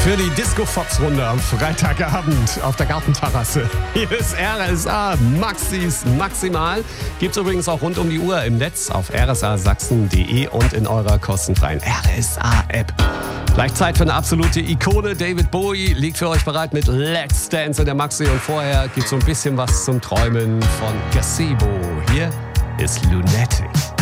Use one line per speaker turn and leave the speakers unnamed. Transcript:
Für die Disco-Fox-Runde am Freitagabend auf der Gartenterrasse. Hier ist RSA Maxis Maximal. Gibt's übrigens auch rund um die Uhr im Netz auf rsasachsen.de und in eurer kostenfreien RSA-App. Gleich Zeit für eine absolute Ikone. David Bowie liegt für euch bereit mit Let's Dance in der Maxi. Und vorher gibt's so ein bisschen was zum Träumen von Gazebo. Hier ist Lunatic.